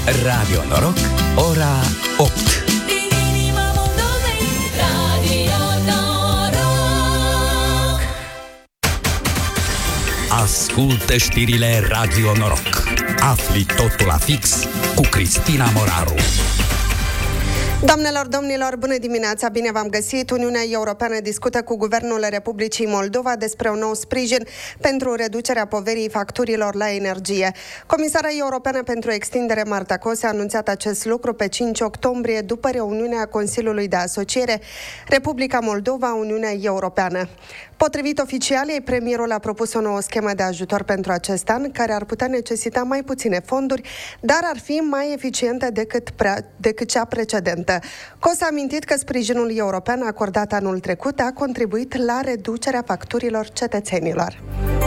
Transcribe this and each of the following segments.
Radio Noroc, ora 8. Ascultă știrile Radio Noroc. Afli totul la fix cu Cristina Moraru. Doamnelor, domnilor, bună dimineața, bine v-am găsit. Uniunea Europeană discută cu Guvernul Republicii Moldova despre un nou sprijin pentru reducerea poverii facturilor la energie. Comisara Europeană pentru Extindere Marta Kos a anunțat acest lucru pe 5 octombrie după reuniunea Consiliului de Asociere Republica Moldova-Uniunea Europeană. Potrivit oficialei, premierul a propus o nouă schemă de ajutor pentru acest an, care ar putea necesita mai puține fonduri, dar ar fi mai eficientă decât cea precedentă. Kos a amintit că sprijinul european acordat anul trecut a contribuit la reducerea facturilor cetățenilor.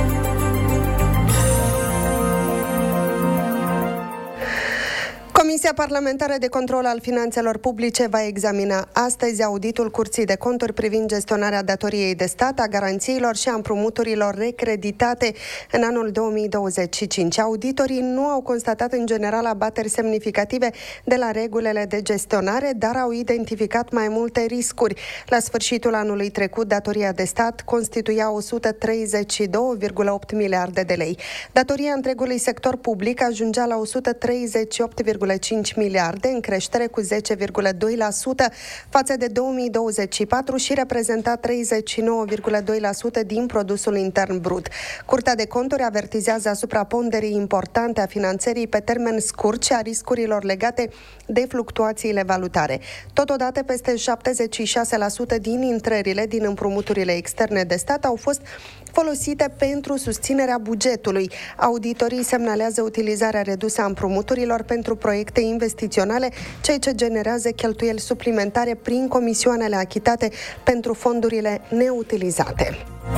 Comisia Parlamentară de Control al Finanțelor Publice va examina astăzi auditul Curții de Conturi privind gestionarea datoriei de stat, a garanțiilor și a împrumuturilor recreditate în anul 2025. Auditorii nu au constatat în general abateri semnificative de la regulile de gestionare, dar au identificat mai multe riscuri. La sfârșitul anului trecut, datoria de stat constituia 132,8 miliarde de lei. Datoria întregului sector public ajungea la 138,5 miliarde, în creștere cu 10,2% față de 2024 și reprezenta 39,2% din produsul intern brut. Curtea de Conturi avertizează asupra ponderii importante a finanțării pe termen scurt și a riscurilor legate de fluctuațiile valutare. Totodată, peste 76% din intrările din împrumuturile externe de stat au fost folosite pentru susținerea bugetului. Auditorii semnalează utilizarea redusă a împrumuturilor pentru proiecte investiționale, ceea ce generează cheltuieli suplimentare prin comisioanele achitate pentru fondurile neutilizate.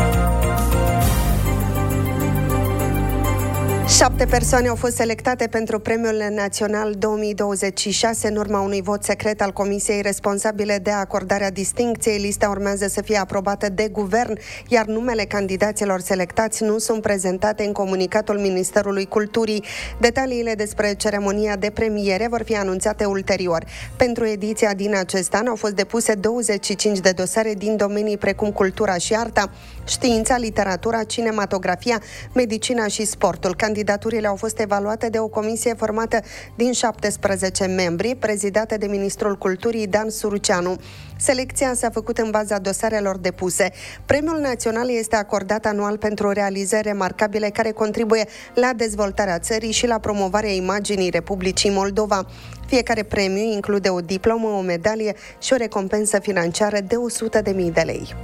7 persoane au fost selectate pentru Premiul Național 2026 în urma unui vot secret al Comisiei responsabile de acordarea distincției. Lista urmează să fie aprobată de guvern, iar numele candidaților selectați nu sunt prezentate în comunicatul Ministerului Culturii. Detaliile despre ceremonia de premiere vor fi anunțate ulterior. Pentru ediția din acest an au fost depuse 25 de dosare din domenii precum cultura și arta, știința, literatura, cinematografia, medicina și sportul. Candidaturile au fost evaluate de o comisie formată din 17 membri, prezidată de Ministrul Culturii Dan Suruceanu. Selecția s-a făcut în baza dosarelor depuse. Premiul național este acordat anual pentru realizări remarcabile care contribuie la dezvoltarea țării și la promovarea imaginii Republicii Moldova. Fiecare premiu include o diplomă, o medalie și o recompensă financiară de 100.000 de lei.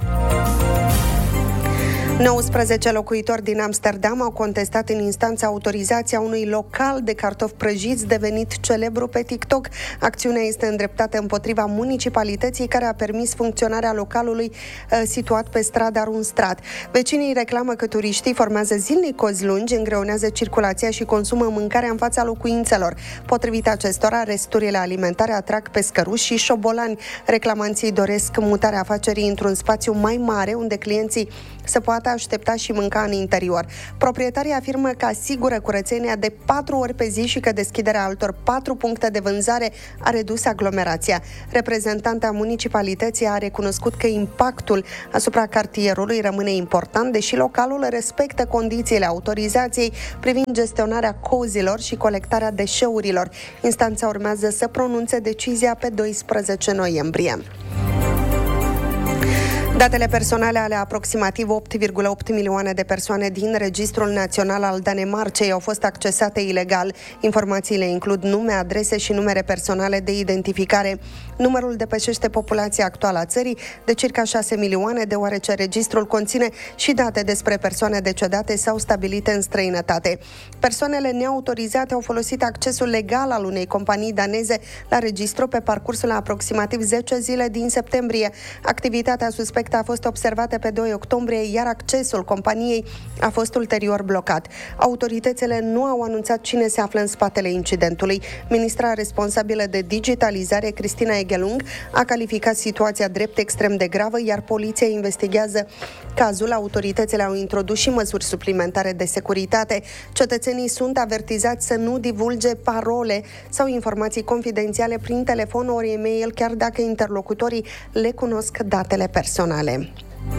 19 locuitori din Amsterdam au contestat în instanță autorizația unui local de cartofi prăjiți devenit celebru pe TikTok. Acțiunea este îndreptată împotriva municipalității care a permis funcționarea localului situat pe strada Runstrat. Vecinii reclamă că turiștii formează zilnic cozi lungi, îngreunează circulația și consumă mâncarea în fața locuințelor. Potrivit acestora, resturile alimentare atrag pescăruși și șobolani. Reclamanții doresc mutarea afacerii într-un spațiu mai mare, unde clienții să poată aștepta și mânca în interior. Proprietarii afirmă că asigură curățenia de 4 ori pe zi și că deschiderea altor 4 puncte de vânzare a redus aglomerația. Reprezentanta municipalității a recunoscut că impactul asupra cartierului rămâne important, deși localul respectă condițiile autorizației privind gestionarea cozilor și colectarea deșeurilor. Instanța urmează să pronunțe decizia pe 12 noiembrie. Datele personale ale aproximativ 8,8 milioane de persoane din Registrul Național al Danemarcei au fost accesate ilegal. Informațiile includ nume, adrese și numere personale de identificare. Numărul depășește populația actuală a țării de circa 6 milioane, deoarece registrul conține și date despre persoane decedate sau stabilite în străinătate. Persoanele neautorizate au folosit accesul legal al unei companii daneze la registru pe parcursul a aproximativ 10 zile din septembrie. Activitatea suspectă defecte a fost observată pe 2 octombrie, iar accesul companiei a fost ulterior blocat. Autoritățile nu au anunțat cine se află în spatele incidentului. Ministra responsabilă de digitalizare, Cristina Eghelung, a calificat situația drept extrem de gravă, iar poliția investigează cazul. Autoritățile au introdus și măsuri suplimentare de securitate. Cetățenii sunt avertizați să nu divulge parole sau informații confidențiale prin telefon ori e-mail, chiar dacă interlocutorii le cunosc datele personale.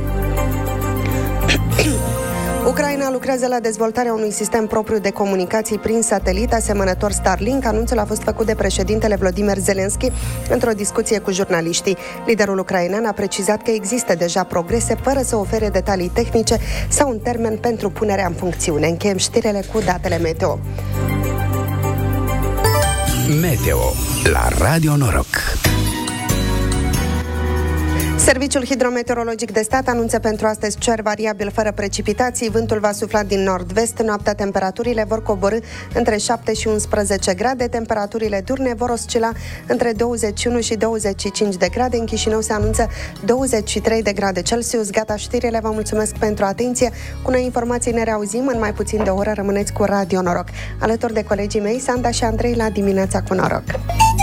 Ucraina lucrează la dezvoltarea unui sistem propriu de comunicații prin satelit asemănător Starlink. Anunțul a fost făcut de președintele Volodymyr Zelensky într-o discuție cu jurnaliștii. Liderul ucrainean a precizat că există deja progrese fără să ofere detalii tehnice sau un termen pentru punerea în funcțiune. Încheiem știrile cu datele meteo. Meteo la Radio Noroc. Serviciul Hidrometeorologic de Stat anunță pentru astăzi cer variabil fără precipitații, vântul va sufla din nord-vest, noaptea temperaturile vor coborî între 7 și 11 grade, temperaturile diurne vor oscila între 21 și 25 de grade, în Chișinău se anunță 23 de grade Celsius. Gata știrile, vă mulțumesc pentru atenție, cu noi informații ne reauzim în mai puțin de o oră, rămâneți cu Radio Noroc. Alături de colegii mei, Sanda și Andrei, la Dimineața cu Noroc.